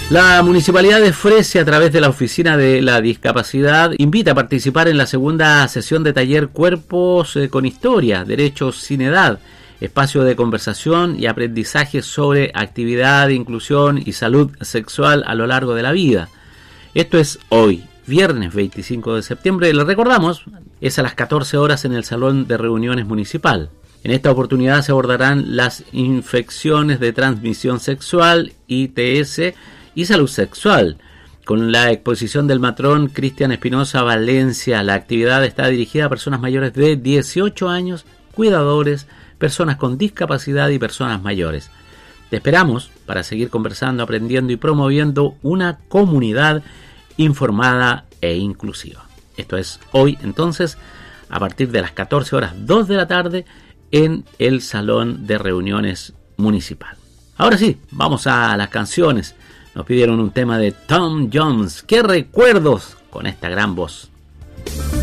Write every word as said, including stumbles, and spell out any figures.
La Municipalidad de Fresia, a través de la Oficina de la Discapacidad, invita a participar en la segunda sesión de taller Cuerpos eh, con Historia, Derechos sin Edad, espacio de conversación y aprendizaje sobre actividad, inclusión y salud sexual a lo largo de la vida. Esto es hoy, viernes veinticinco de septiembre, les recordamos, es a las catorce horas en el Salón de Reuniones Municipal. En esta oportunidad se abordarán las infecciones de transmisión sexual, I T S, y salud sexual, con la exposición del matrón Cristian Espinosa Valencia. La actividad está dirigida a personas mayores de dieciocho años, cuidadores, personas con discapacidad y personas mayores. Te esperamos para seguir conversando, aprendiendo y promoviendo una comunidad informada e inclusiva. Esto es hoy, entonces, a partir de las catorce horas, dos de la tarde, en el Salón de Reuniones Municipal. Ahora sí, vamos a las canciones. Nos pidieron un tema de Tom Jones. ¡Qué recuerdos! Con esta gran voz.